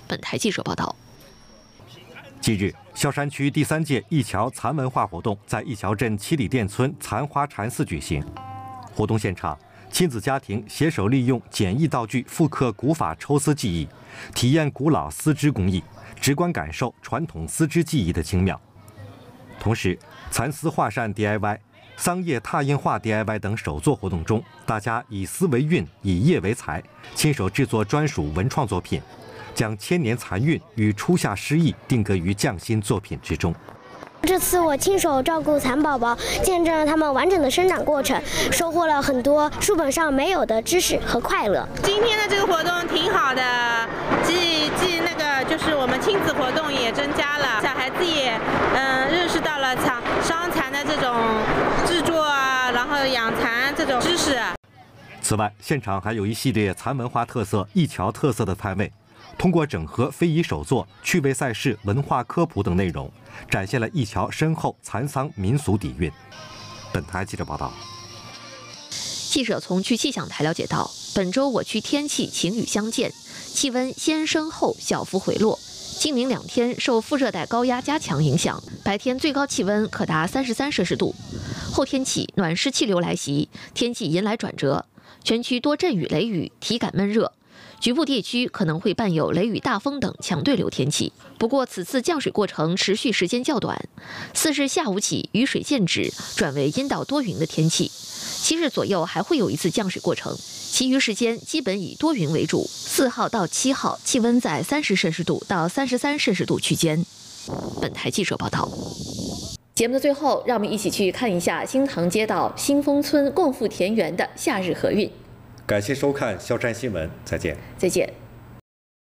本台记者报道。 近日，萧山区第3届一桥残文化活动在一桥镇七里店村残花禅寺举行。活动现场，亲子家庭携手利用简易道具复刻古法抽丝技艺，体验古老丝织工艺，直观感受传统丝织技艺的精妙。同时，蚕丝画扇 DIY、桑叶拓印画 DIY 等手作活动中，大家以丝为韵，以叶为材，亲手制作专属文创作品，将千年残韵与初夏诗意定格于匠心作品之中。 这次我亲手照顾蚕宝宝，见证了他们完整的生长过程，收获了很多书本上没有的知识和快乐。 今天的这个活动挺好的，既那个就是我们亲子活动也增加了，小孩子也认识到了伤蚕的这种制作啊，然后养蚕这种知识。 此外，现场还有一系列蚕文化特色、一桥特色的摊位。通过整合非遗手作、趣味赛事、文化科普等内容，展现了一桥深厚蚕桑民俗底蕴。本台记者报道。 记者从区气象台了解到，本周我区天气晴雨相间，气温先升后小幅回落。今明2天受副热带高压加强影响，白天最高气温可达33摄氏度。后天起暖湿气流来袭，天气迎来转折，全区多阵雨雷雨，体感闷热。局部地区可能会伴有雷雨、大风等强对流天气。不过，此次降水过程持续时间较短，4日下午起雨水渐止，转为阴到多云的天气。7日左右还会有一次降水过程，其余时间基本以多云为主。4号到7号气温在30摄氏度到33摄氏度区间。本台记者报道。节目的最后，让我们一起去看一下新塘街道新丰村共富田园的夏日河运。 感谢收看萧山新闻，再见。 再见。